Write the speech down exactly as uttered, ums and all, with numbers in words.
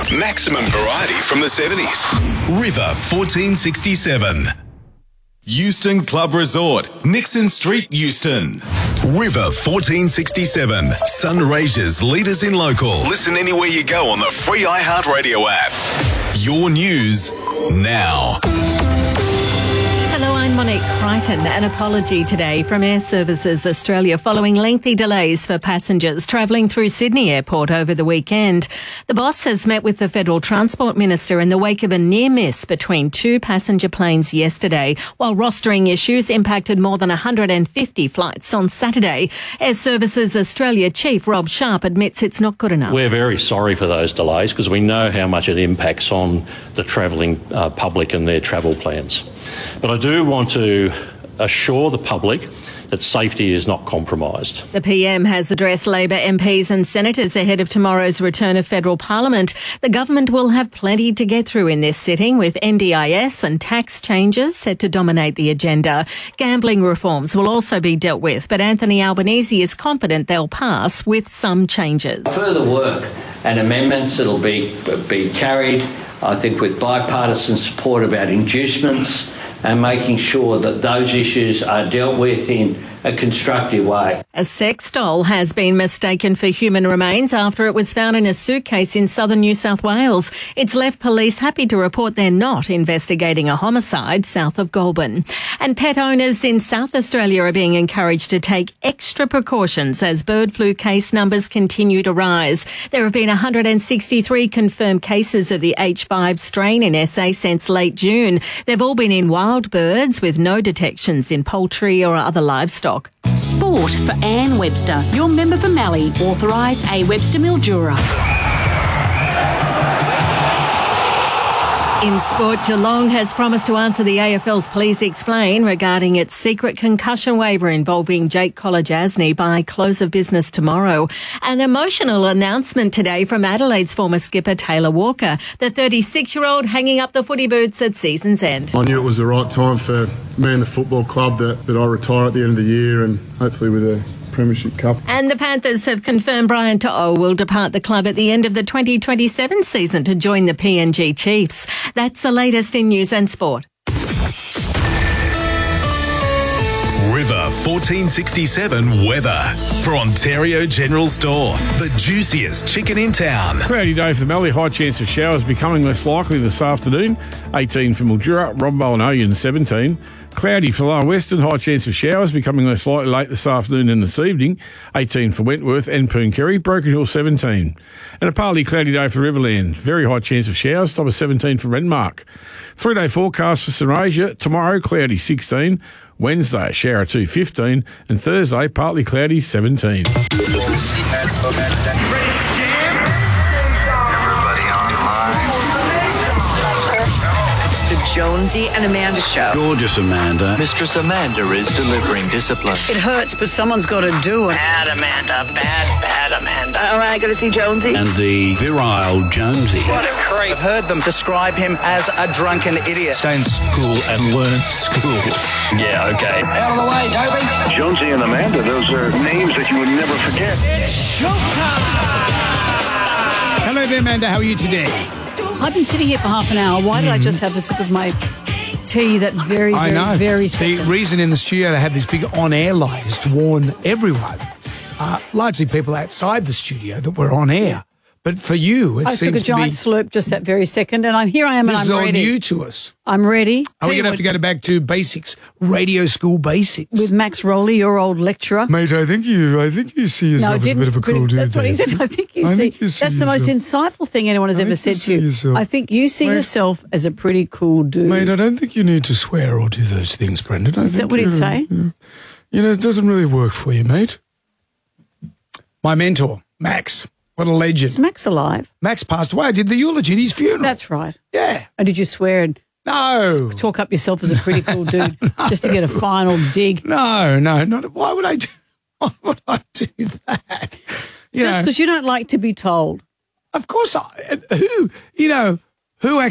Maximum variety from the seventies. River fourteen sixty-seven. Euston Club Resort, Nixon Street, Euston. River fourteen sixty-seven. Sunraysia's leaders in local. Listen anywhere you go on the free iHeartRadio app. Your news now. Hello, I'm Monique Crichton. An apology today from Air Services Australia following lengthy delays for passengers travelling through Sydney Airport over the weekend. The boss has met with the Federal Transport Minister in the wake of a near miss between two passenger planes yesterday, while rostering issues impacted more than one hundred fifty flights on Saturday. Air Services Australia Chief Rob Sharp admits it's not good enough. We're very sorry for those delays because we know how much it impacts on the travelling uh, public and their travel plans. But I do want to assure the public that safety is not compromised. The P M has addressed Labor M Ps and senators ahead of tomorrow's return of federal parliament. The government will have plenty to get through in this sitting, with N D I S and tax changes set to dominate the agenda. Gambling reforms will also be dealt with, but Anthony Albanese is confident they'll pass with some changes. Further work and amendments that'll be, be carried, I think, with bipartisan support about inducements and making sure that those issues are dealt with in a constructive way. A sex doll has been mistaken for human remains after it was found in a suitcase in southern New South Wales. It's left police happy to report they're not investigating a homicide south of Goulburn. And pet owners in South Australia are being encouraged to take extra precautions as bird flu case numbers continue to rise. There have been one hundred sixty-three confirmed cases of the H five strain in S A since late June. They've all been in wild birds with no detections in poultry or other livestock. Sport for Anne Webster, your member for Mallee, authorised A Webster Mildura. In sport, Geelong has promised to answer the A F L's Please Explain regarding its secret concussion waiver involving Jake Kolodjasny by close of business tomorrow. An emotional announcement today from Adelaide's former skipper Taylor Walker, the thirty-six-year-old hanging up the footy boots at season's end. I knew it was the right time for me and the football club that, that I retire at the end of the year, and hopefully with a Premiership Cup. And the Panthers have confirmed Brian To'o will depart the club at the end of the twenty twenty-seven season to join the P N G Chiefs. That's the latest in news and sport. River fourteen sixty-seven weather for Ontario General Store. The juiciest chicken in town. Cloudy day for Mallee. High chance of showers becoming less likely this afternoon. eighteen for Mildura, Robbo and Oyen seventeen. Cloudy for Lower Western, high chance of showers becoming less likely late this afternoon and this evening. eighteen for Wentworth and Pooncarie, Broken Hill seventeen. And a partly cloudy day for Riverland, very high chance of showers, top of seventeen for Renmark. Three-day forecast for Sunraysia, tomorrow cloudy sixteen, Wednesday shower two fifteen, and Thursday partly cloudy seventeen. Jonesy and Amanda show. Gorgeous Amanda. Mistress Amanda is delivering discipline. It hurts, but someone's got to do it. Bad Amanda, bad, bad Amanda. All right, got to see Jonesy. And the virile Jonesy. What a creep. I've heard them describe him as a drunken idiot. Stay in school and learn school. Yeah, okay. Out of the way, Toby. Jonesy and Amanda, those are names that you would never forget. It's showtime! Hello there, Amanda. How are you today? I've been sitting here for half an hour. Why did mm. I just have a sip of my tea that very, very, I know. very The second? reason in the studio they have this big on-air light is to warn everyone, uh, largely people outside the studio, that we're on air. But for you, it I seems took a to giant be... slurp just that very second, and I'm here I am, and This I'm is all ready. new to us. I'm ready. Are we going to have to go to back to basics, radio school basics? With Max Rowley, your old lecturer. Mate, I think you I think you see yourself No, I as a didn't, bit of a but cool it- dude. That's what he there. said. I think you I see. think you see That's the most insightful thing anyone has I ever think you said see to you. yourself. I think you see Mate. yourself as a pretty cool dude. Mate, I don't think you need to swear or do those things, Brendan. I Is think that what he'd you- say? You know, you know, it doesn't really work for you, mate. My mentor, Max. What a legend. Is Max alive? Max passed away. I did the eulogy at his funeral. That's right. Yeah. And did you swear and No. talk up yourself as a pretty cool dude just to get a final dig? No, no, not. Why would I do? Why would I do that? You Just know, because you don't like to be told. of course, I, who you know who